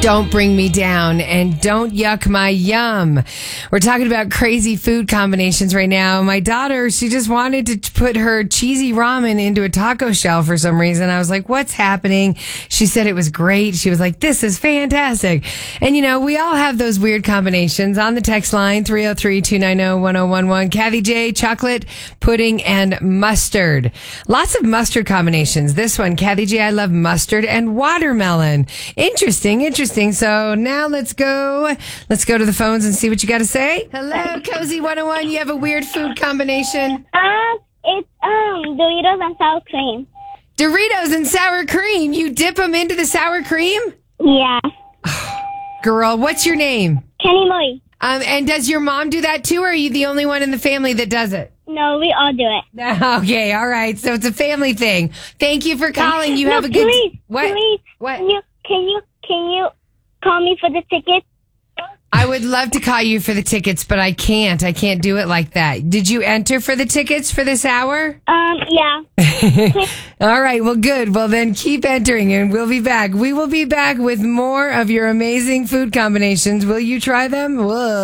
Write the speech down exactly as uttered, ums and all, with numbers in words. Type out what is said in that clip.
Don't Bring Me Down and Don't Yuck My Yum. We're talking about crazy food combinations right now. My daughter, she just wanted to put her cheesy ramen into a taco shell for some reason. I was like, what's happening? She said it was great. She was like, this is fantastic. And you know, we all have those weird combinations. On the text line, three oh three, two nine oh, one oh one one. Kathy J, chocolate, pudding, and mustard. Lots of mustard combinations. This one, Kathy J, I love mustard and watermelon. Interesting, interesting. So now let's go. Let's go to the phones and see what you got to say. Hello, Cozy one oh one. You have a weird food combination? Um, it's um Doritos and sour cream. Doritos and sour cream. You dip them into the sour cream? Yeah. Girl, what's your name? Kenny Moy. Um, and does your mom do that too, or are you the only one in the family that does it? No, we all do it. Okay, all right. So it's a family thing. Thank you for calling. You no, have a good. Please, what? Please, what? Can you can you can you call me for the tickets? I would love to call you for the tickets, but I can't. I can't do it like that. Did you enter for the tickets for this hour? Um, yeah. All right. Well, good. Well, then keep entering and we'll be back. We will be back with more of your amazing food combinations. Will you try them? Whoa.